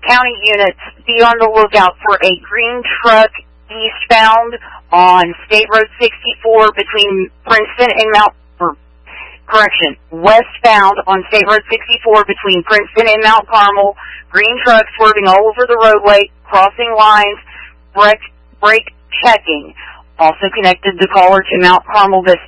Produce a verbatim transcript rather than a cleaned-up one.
County units, be on the lookout for a green truck eastbound on State Road sixty-four between Princeton and Mount, or, correction, westbound on State Road sixty-four between Princeton and Mount Carmel. Green truck swerving all over the roadway, crossing lines, brake, brake checking. Also connected the caller to Mount Carmel Vista.